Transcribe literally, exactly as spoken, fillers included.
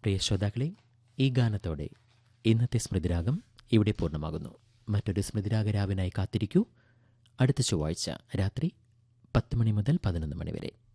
പ്രിയ ശ്രോതാക്കളെ, ഈ ഗാനത്തോടെ ഇന്നത്തെ സ്മൃതിരാഗം ഇവിടെ പൂർണ്ണമാകുന്നു. മറ്റൊരു സ്മൃതിരാഗരാവിനായി കാത്തിരിക്കൂ. അടുത്ത ചൊവ്വാഴ്ച രാത്രി പത്ത് മണി മുതൽ പതിനൊന്ന് മണി വരെ.